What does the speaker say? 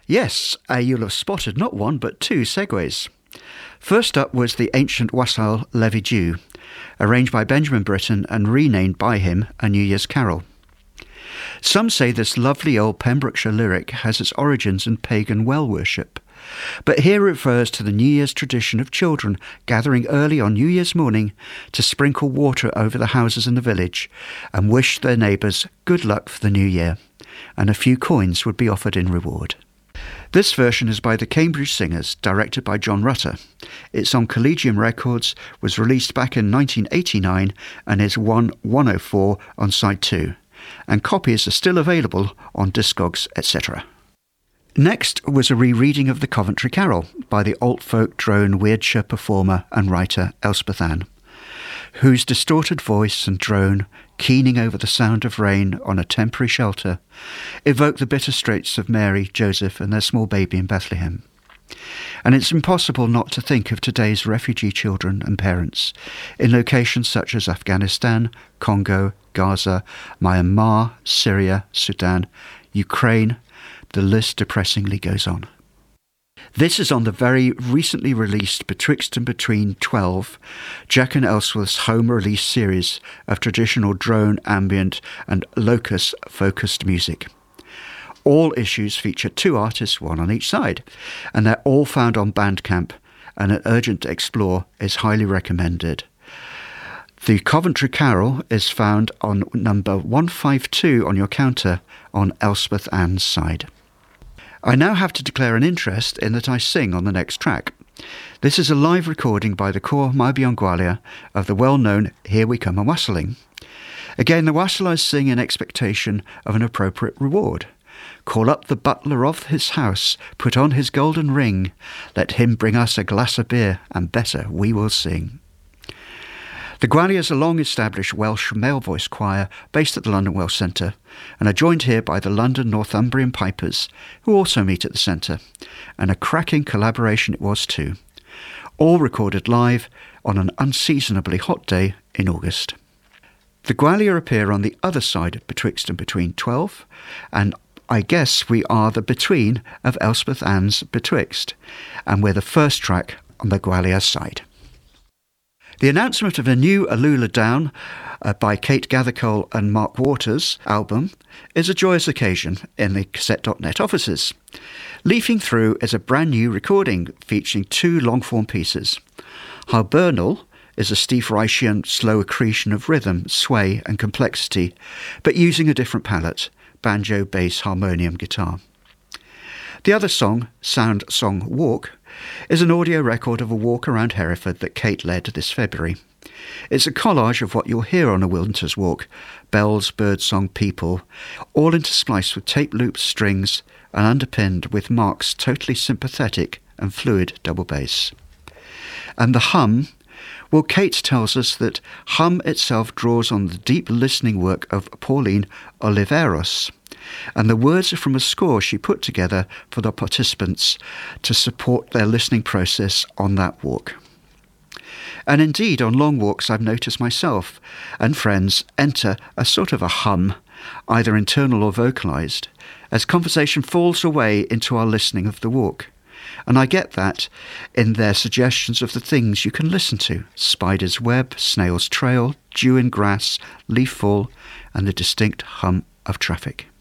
Yes, you'll have spotted not one but two segues. First up was the ancient wassail Levy Jew, arranged by Benjamin Britten and renamed by him A New Year's Carol. Some say this lovely old Pembrokeshire lyric has its origins in pagan well worship, but here it refers to the New Year's tradition of children gathering early on New Year's morning to sprinkle water over the houses in the village and wish their neighbours good luck for the new year, and a few coins would be offered in reward. This version is by the Cambridge Singers, directed by John Rutter. It's on Collegium Records, was released back in 1989 and is 104 on side 2, and copies are still available on Discogs, etc. Next was a rereading of the Coventry Carol by the alt folk drone Weirdshire performer and writer Elspeth Ann, whose distorted voice and drone, keening over the sound of rain on a temporary shelter, evoke the bitter straits of Mary, Joseph and their small baby in Bethlehem. And it's impossible not to think of today's refugee children and parents in locations such as Afghanistan, Congo, Gaza, Myanmar, Syria, Sudan, Ukraine. The list depressingly goes on. This is on the very recently released Betwixt and Between 12, Jack and Ellsworth's home release series of traditional drone, ambient and locus-focused music. All issues feature 2 artists, one on each side, and they're all found on Bandcamp, and an urgent explore is highly recommended. The Coventry Carol is found on number 152 on your counter on Elspeth Ann's side. I now have to declare an interest in that I sing on the next track. This is a live recording by the Corps Maibion Gwalia of the well-known Here We Come A-Wassailing. Again, the wassailers sing in expectation of an appropriate reward. Call up the butler of his house, put on his golden ring, let him bring us a glass of beer, and better we will sing. The Gwalia is a long-established Welsh male voice choir based at the London Welsh Centre and are joined here by the London Northumbrian Pipers, who also meet at the centre, and a cracking collaboration it was too. All recorded live on an unseasonably hot day in August. The Gwalia appear on the other side of Betwixt and Between 12, and I guess we are the between of Elspeth Ann's Betwixt, and we're the first track on the Gwalia side. The announcement of a new Alula Down by Kate Gathercole and Mark Waters album is a joyous occasion in the Cassette.net offices. Leafing through is a brand new recording featuring 2 long-form pieces. Hibernal is a Steve Reichian slow accretion of rhythm, sway and complexity, but using a different palette, banjo, bass, harmonium, guitar. The other song, Sound Song Walk, is an audio record of a walk around Hereford that Kate led this February. It's a collage of what you'll hear on a winter's walk: bells, birdsong, people, all interspliced with tape loops, strings, and underpinned with Mark's totally sympathetic and fluid double bass. And the hum, well, Kate tells us that hum itself draws on the deep listening work of Pauline Oliveros, and the words are from a score she put together for the participants to support their listening process on that walk. And indeed, on long walks I've noticed myself and friends enter a sort of a hum, either internal or vocalised, as conversation falls away into our listening of the walk. And I get that in their suggestions of the things you can listen to: spider's web, snail's trail, dew in grass, leaf fall, and the distinct hum of traffic.